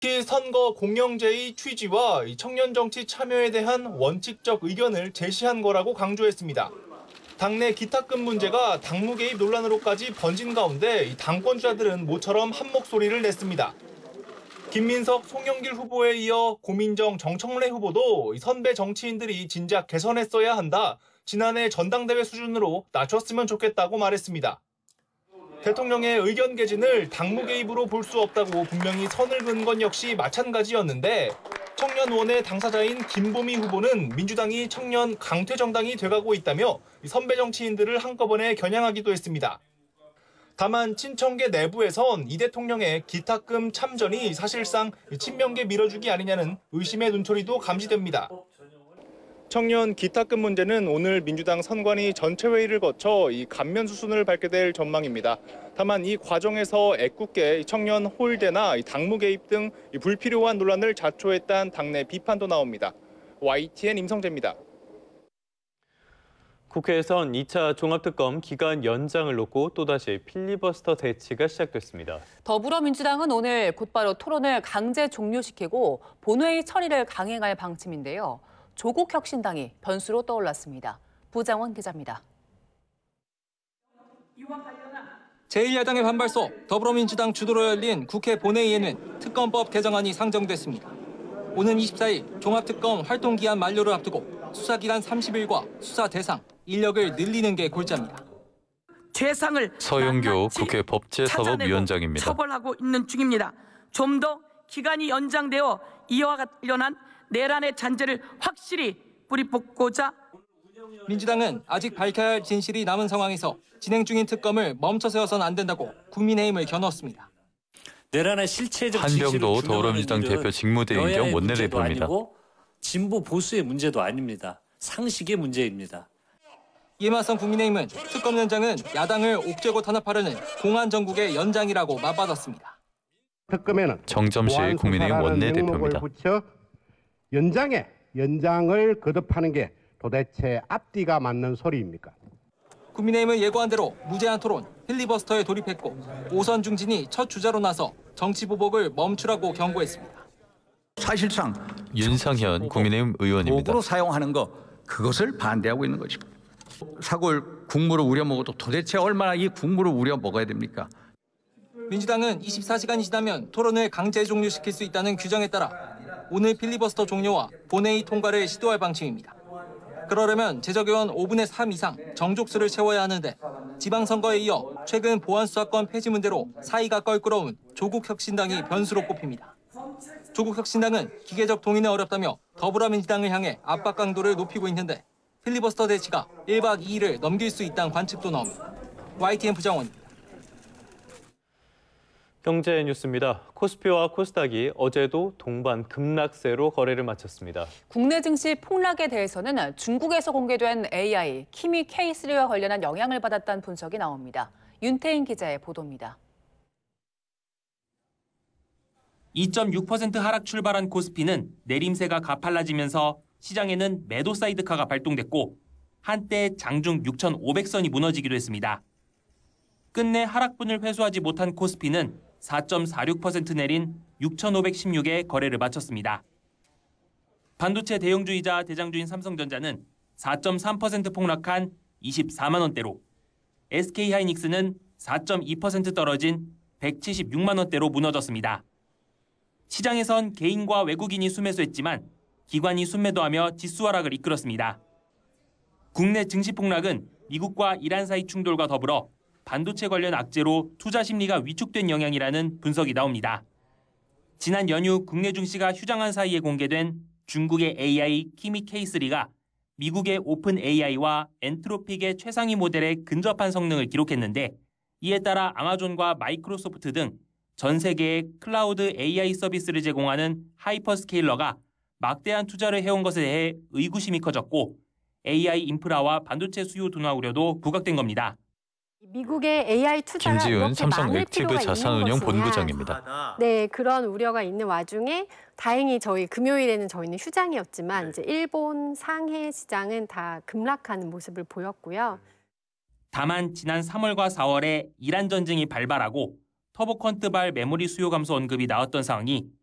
특히 선거 공영제의 취지와 청년 정치 참여에 대한 원칙적 의견을 제시한 거라고 강조했습니다. 당내 기탁금 문제가 당무 개입 논란으로까지 번진 가운데 당권주자들은 모처럼 한 목소리를 냈습니다. 김민석, 송영길 후보에 이어 고민정, 정청래 후보도 선배 정치인들이 진작 개선했어야 한다. 지난해 전당대회 수준으로 낮췄으면 좋겠다고 말했습니다. 대통령의 의견 개진을 당무 개입으로 볼 수 없다고 분명히 선을 그은 건 역시 마찬가지였는데 청년원의 당사자인 김보미 후보는 민주당이 청년 강퇴 정당이 돼가고 있다며 선배 정치인들을 한꺼번에 겨냥하기도 했습니다. 다만 친청계 내부에선 이 대통령의 기탁금 참전이 사실상 친명계 밀어주기 아니냐는 의심의 눈초리도 감지됩니다. 청년 기탁금 문제는 오늘 민주당 선관위 전체 회의를 거쳐 이 감면 수순을 밟게 될 전망입니다. 다만 이 과정에서 애꿎게 청년 홀대나 당무 개입 등 불필요한 논란을 자초했다는 당내 비판도 나옵니다. YTN 임성재입니다. 국회에선 2차 종합특검 기간 연장을 놓고 또다시 필리버스터 대치가 시작됐습니다. 더불어민주당은 오늘 곧바로 토론을 강제 종료시키고 본회의 처리를 강행할 방침인데요. 조국 혁신당이 변수로 떠올랐습니다. 부장원 기자입니다. 제1야당의 반발소 더불어민주당 주도로 열린 국회 본회의에는 특검법 개정안이 상정됐습니다. 오는 24일 종합특검 활동기한 만료를 앞두고 수사기간 30일과 수사 대상, 인력을 늘리는 게 골자입니다. 죄상을 서영교 국회 법제사법위원장입니다. 처벌하고 있는 중입니다. 좀 더 기간이 연장되어 이와 관련한 내란의 잔재를 확실히 뿌리 뽑고자 민주당은 아직 밝혀야 할 진실이 남은 상황에서 진행 중인 특검을 멈춰 세워서는 안 된다고 국민의힘을 겨눴습니다. 내란의 실체적 한병도 더불어민주당 대표 직무대행 겸 원내대표입니다. 진보 보수의 문제도 아닙니다. 상식의 문제입니다. 이에 맞선 국민의힘은 특검 연장은 야당을 옥죄고 탄압하려는 공안 정국의 연장이라고 맞받았습니다. 특검에는 정점식 국민의힘 원내대표입니다. 연장을 거듭하는 게 도대체 앞뒤가 맞는 소리입니까? 국민의힘은 예고한 대로 무제한 토론, 필리버스터에 돌입했고 오선 중진이 첫 주자로 나서 정치 보복을 멈추라고 경고했습니다. 사실상 윤상현 국민의힘 의원입니다. 도구로 사용하는 거 그것을 반대하고 있는 것입니다. 사골 국물을 우려 먹어도 도대체 얼마나 이 국물을 우려 먹어야 됩니까? 민주당은 24시간이 지나면 토론을 강제 종료시킬 수 있다는 규정에 따라 오늘 필리버스터 종료와 본회의 통과를 시도할 방침입니다. 그러려면 제적의원 5분의 3 이상 정족수를 채워야 하는데 지방선거에 이어 최근 보안수사권 폐지 문제로 사이가 껄끄러운 조국혁신당이 변수로 꼽힙니다. 조국혁신당은 기계적 동의는 어렵다며 더불어민주당을 향해 압박 강도를 높이고 있는데 필리버스터 대치가 1박 2일을 넘길 수 있다는 관측도 나옵니다. YTN 부장원입니다. 경제 뉴스입니다. 코스피와 코스닥이 어제도 동반 급락세로 거래를 마쳤습니다. 국내 증시 폭락에 대해서는 중국에서 공개된 AI 키미 K3와 관련한 영향을 받았다는 분석이 나옵니다. 윤태인 기자의 보도입니다. 2.6% 하락 출발한 코스피는 내림세가 가팔라지면서 시장에는 매도 사이드카가 발동됐고 한때 장중 6,500선이 무너지기도 했습니다. 끝내 하락분을 회수하지 못한 코스피는 4.46% 내린 6,516에 거래를 마쳤습니다. 반도체 대형주이자 대장주인 삼성전자는 4.3% 폭락한 24만 원대로, SK하이닉스는 4.2% 떨어진 176만 원대로 무너졌습니다. 시장에선 개인과 외국인이 순매수했지만 기관이 순매도하며 지수 하락을 이끌었습니다. 국내 증시 폭락은 미국과 이란 사이 충돌과 더불어 반도체 관련 악재로 투자 심리가 위축된 영향이라는 분석이 나옵니다. 지난 연휴 국내 증시가 휴장한 사이에 공개된 중국의 AI 키미 K3가 미국의 오픈 AI와 엔트로픽의 최상위 모델에 근접한 성능을 기록했는데 이에 따라 아마존과 마이크로소프트 등 전 세계의 클라우드 AI 서비스를 제공하는 하이퍼스케일러가 막대한 투자를 해온 것에 대해 의구심이 커졌고 AI 인프라와 반도체 수요 둔화 우려도 부각된 겁니다. 미국의 AI 투자가 김지은 삼성 많을 액티브 필요가 자산운용 있는 본부장입니다. 네, 그런 우려가 있는 와중에 다행히 저희 금요일에는 저희는 휴장이었지만 이제 일본 상해 시장은 다 급락하는 모습을 보였고요. 다만 지난 3월과 4월에 이란 전쟁이 발발하고 터보컨트발 메모리 수요 감소 언급이 나왔던 상황이